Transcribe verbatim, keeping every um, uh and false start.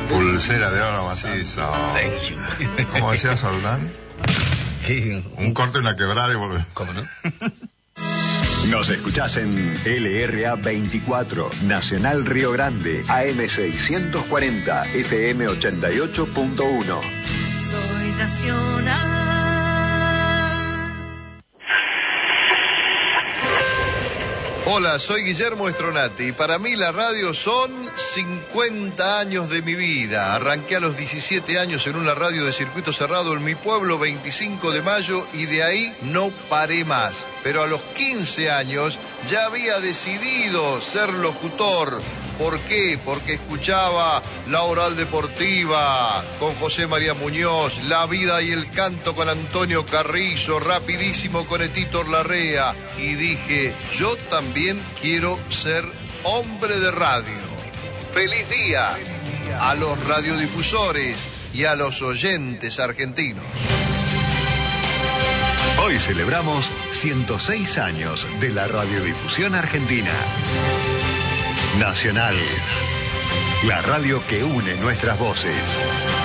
Pulsera de oro macizo. Thank you. ¿Cómo decía Soldán? Un corte y una quebrada y volvemos. ¿Cómo no? Nos escuchás en L R A veinticuatro, Nacional Río Grande, A M seiscientos cuarenta, F M ochenta y ocho punto uno. Soy nacional. Hola, soy Guillermo Estronati y para mí la radio son cincuenta años de mi vida. Arranqué a los diecisiete años en una radio de circuito cerrado en mi pueblo, veinticinco de mayo, y de ahí no paré más. Pero a los quince años ya había decidido ser locutor. ¿Por qué? Porque escuchaba La Oral Deportiva con José María Muñoz, La Vida y el Canto con Antonio Carrizo, Rapidísimo con Etito Larrea. Y dije, yo también quiero ser hombre de radio. ¡Feliz día a los radiodifusores y a los oyentes argentinos! Hoy celebramos ciento seis años de la radiodifusión argentina. Nacional, la radio que une nuestras voces.